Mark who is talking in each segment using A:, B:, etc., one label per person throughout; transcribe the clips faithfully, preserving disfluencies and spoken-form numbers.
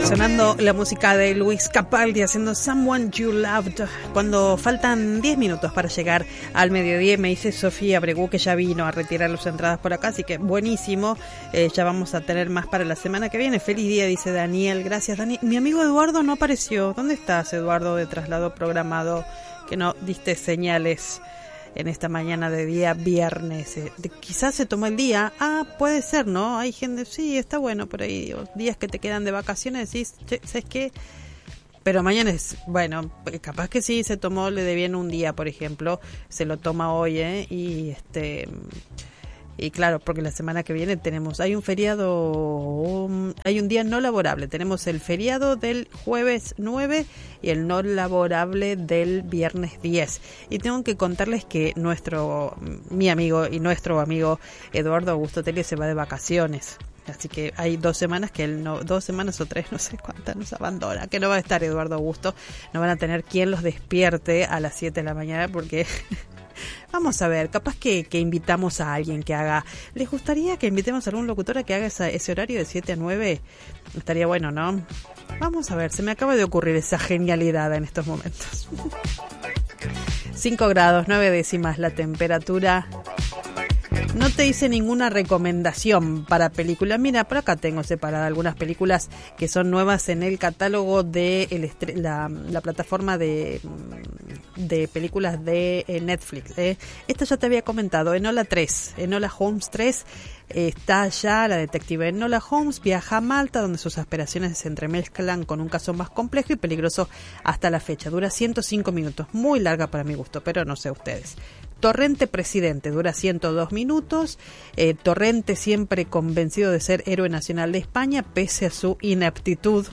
A: Sonando la música de Luis Capaldi haciendo Someone You Loved. Cuando faltan diez minutos para llegar al mediodía, me dice Sofía Bregú que ya vino a retirar las entradas por acá, así que buenísimo. Eh, ya vamos a tener más para la semana que viene. Feliz día, dice Daniel. Gracias, Dani. Mi amigo Eduardo no apareció. ¿Dónde estás, Eduardo, de traslado programado? Que no diste señales en esta mañana de día viernes. Eh, de, quizás se tomó el día. Ah, puede ser, ¿no? Hay gente, sí, está bueno por ahí. Digo, días que te quedan de vacaciones, decís, che, ¿sabes qué? Pero mañana es, bueno, capaz que sí, se tomó, le debían un día, por ejemplo, se lo toma hoy, ¿eh? Y este... Y claro, porque la semana que viene tenemos, hay un feriado, um, hay un día no laborable, tenemos el feriado del jueves nueve y el no laborable del viernes diez. Y tengo que contarles que nuestro, mi amigo y nuestro amigo Eduardo Augusto Telio se va de vacaciones. Así que hay dos semanas que él no, dos semanas o tres, no sé cuántas, nos abandona, que no va a estar Eduardo Augusto, no van a tener quien los despierte a las siete de la mañana porque... Vamos a ver, capaz que, que invitamos a alguien que haga... ¿Les gustaría que invitemos a algún locutor a que haga esa, ese horario de siete a nueve? Estaría bueno, ¿no? Vamos a ver, se me acaba de ocurrir esa genialidad en estos momentos. cinco grados, nueve décimas la temperatura. No te hice ninguna recomendación para películas. Mira, por acá tengo separadas algunas películas que son nuevas en el catálogo de el estre- la, la plataforma de, de películas de eh, Netflix. ¿eh? Esta ya te había comentado, Enola tres, Enola Holmes tres. Está ya la detective Enola Holmes, viaja a Malta, donde sus aspiraciones se entremezclan con un caso más complejo y peligroso hasta la fecha. Dura ciento cinco minutos, muy larga para mi gusto, pero no sé ustedes. Torrente Presidente, dura ciento dos minutos. Eh, Torrente siempre convencido de ser héroe nacional de España, pese a su ineptitud.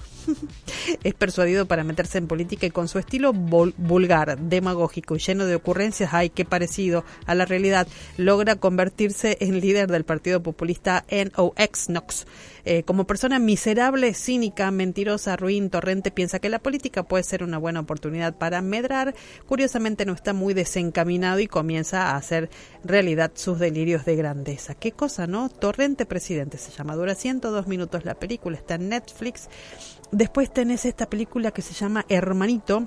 A: Es persuadido para meterse en política y con su estilo vul- vulgar, demagógico y lleno de ocurrencias, ay, qué parecido a la realidad, logra convertirse en líder del partido populista N O X, Nox. Eh, como persona miserable, cínica, mentirosa, ruin, Torrente piensa que la política puede ser una buena oportunidad para medrar. Curiosamente no está muy desencaminado y comienza a hacer realidad sus delirios de grandeza. Qué cosa, ¿no? Torrente Presidente se llama, dura ciento dos minutos la película, está en Netflix. Después tenés esta película que se llama Hermanito.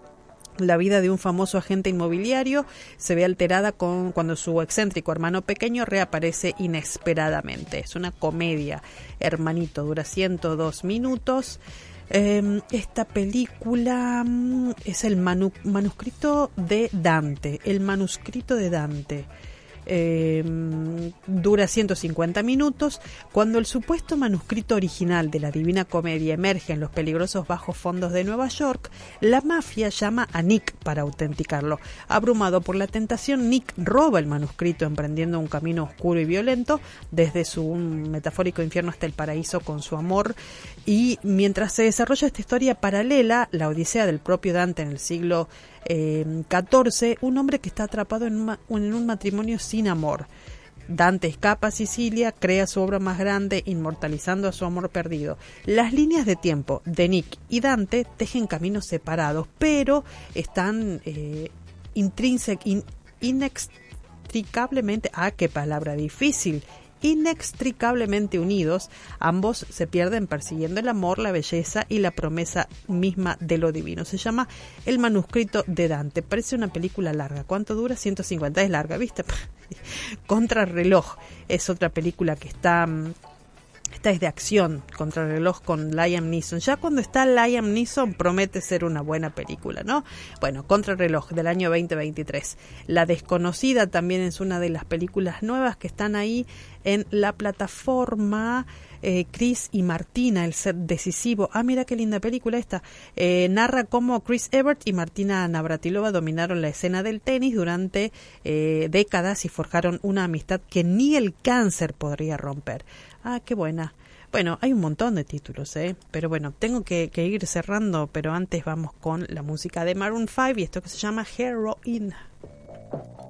A: La vida de un famoso agente inmobiliario se ve alterada con, cuando su excéntrico hermano pequeño reaparece inesperadamente. Es una comedia. Hermanito, dura ciento dos minutos. Eh, esta película mm, es el manu- manuscrito de Dante. El manuscrito de Dante. Eh, dura ciento cincuenta minutos. Cuando el supuesto manuscrito original de la Divina Comedia emerge en los peligrosos bajos fondos de Nueva York, la mafia llama a Nick para autenticarlo. Abrumado por la tentación, Nick roba el manuscrito, emprendiendo un camino oscuro y violento desde su un metafórico infierno hasta el paraíso con su amor. Y mientras se desarrolla esta historia paralela, la odisea del propio Dante en el siglo eh, catorce, un hombre que está atrapado en un, en un matrimonio sin amor. Dante escapa a Sicilia, crea su obra más grande, inmortalizando a su amor perdido. Las líneas de tiempo de Nick y Dante tejen caminos separados, pero están eh, intrínsec, in, inextricablemente, ah, qué palabra difícil, inextricablemente unidos. Ambos se pierden persiguiendo el amor, la belleza y la promesa misma de lo divino. Se llama El manuscrito de Dante. Parece una película larga. ¿Cuánto dura? ciento cincuenta. Es larga, ¿viste? Contrarreloj es otra película que está... Esta es de acción, Contrarreloj con Liam Neeson. Ya cuando está Liam Neeson promete ser una buena película, ¿no? Bueno, Contrarreloj del año veinte veintitrés. La Desconocida también es una de las películas nuevas que están ahí en la plataforma. Eh, Chris y Martina, el set decisivo. Ah, mira qué linda película esta. Eh, narra cómo Chris Evert y Martina Navratilova dominaron la escena del tenis durante eh, décadas y forjaron una amistad que ni el cáncer podría romper. Ah, qué buena. Bueno, hay un montón de títulos, ¿eh? Pero bueno, tengo que, que ir cerrando, pero antes vamos con la música de Maroon five y esto que se llama Heroin.